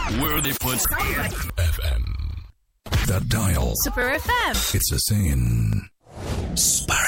Where they put FM. The dial. Super FM. It's a saying. Spark.